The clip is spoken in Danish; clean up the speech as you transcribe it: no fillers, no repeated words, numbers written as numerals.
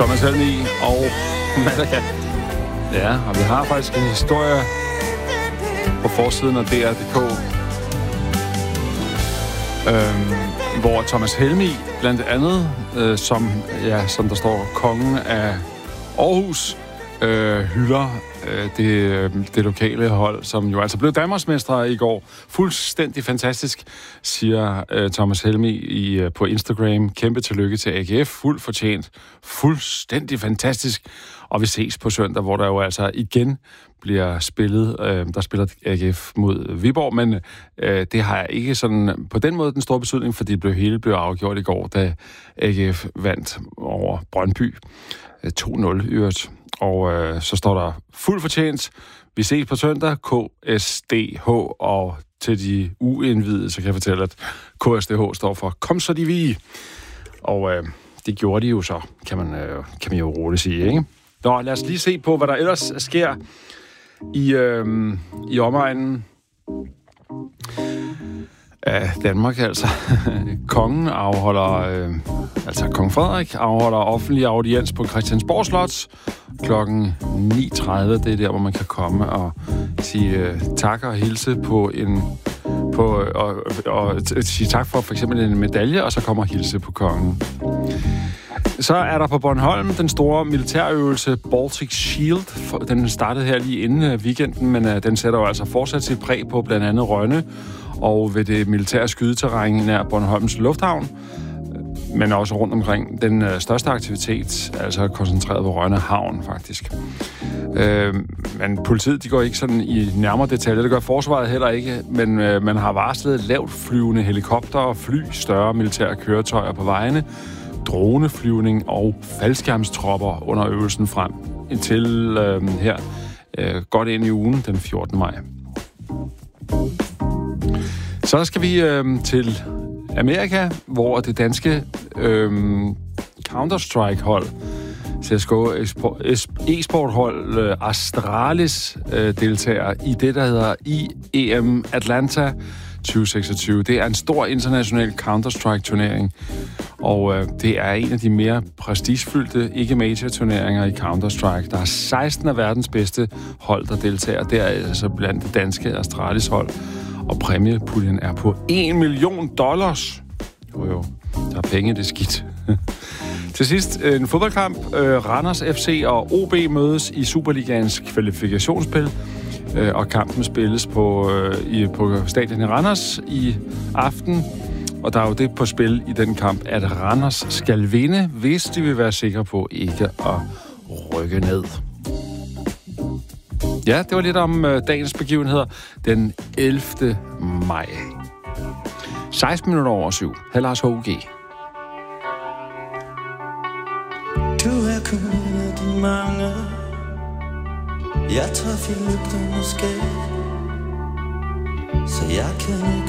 Thomas Helmig og Malaga. Ja, og vi har faktisk en historie på forsiden af DR.dk, hvor Thomas Helmig blandt andet, som der står, kongen af Aarhus, hylder det lokale hold, som jo altså blev danmarksmestre i går. Fuldstændig fantastisk, siger Thomas Helmig på Instagram. Kæmpe tillykke til AGF. Fuldt fortjent. Fuldstændig fantastisk. Og vi ses på søndag, hvor der jo altså igen bliver spillet. Der spiller AGF mod Viborg, men det har ikke sådan på den måde den store betydning, fordi det hele blev afgjort i går, da AGF vandt over Brøndby. 2-0 i øvrigt. Og så står der fuldt fortjent. Vi ses på søndag. KSDH. Og til de uindvidede, så kan jeg fortælle, at KSDH står for Kom så de vi. Og det gjorde de jo så, kan man jo roligt sige, ikke? Nå, lad os lige se på, hvad der ellers sker i omegnen af Danmark, altså. Kongen afholder, kong Frederik afholder offentlig audiens på Christiansborg Slot klokken 9.30. Det er der, hvor man kan komme og sige tak og hilse og sige tak for eksempel en medalje, og så kommer hilse på kongen. Så er der på Bornholm den store militærøvelse Baltic Shield. Den startede her lige inden weekenden, men den sætter jo altså fortsat sit præg på blandt andet Rønne og ved det militære skydeterræn nær Bornholms Lufthavn, men også rundt omkring. Den største aktivitet altså koncentreret på Rønne Havn, faktisk. Men politiet, de går ikke sådan i nærmere detaljer. Det gør forsvaret heller ikke, men man har varslet lavt flyvende helikopter, fly, større militære køretøjer på vejene, droneflyvning og faldskærmstropper under øvelsen frem indtil her godt ind i ugen den 14. maj. Så skal vi til Amerika, hvor det danske Counter-Strike-hold, CSGO e-sport-hold Astralis, deltager i det, der hedder IEM Atlanta 2026. Det er en stor international Counter-Strike-turnering, og det er en af de mere prestigefyldte ikke-major-turneringer i Counter-Strike. Der er 16 af verdens bedste hold, der deltager. Det er altså blandt det danske Astralis-hold, og præmiepuljen er på $1 million. Jo, der er penge, det er skidt. Til sidst en fodboldkamp. Randers FC og OB mødes i Superligaens kvalifikationsspil, og kampen spilles på stadion i Randers i aften. Og der er jo det på spil i den kamp, at Randers skal vinde, hvis de vil være sikre på ikke at rykke ned. Ja, det var lidt om dagens begivenheder den 11. maj. 16 minutter over 7. Her Lars H.G. Du er kun af de mange. Jeg tør fylde lygterne skæg, så jeg kan ikke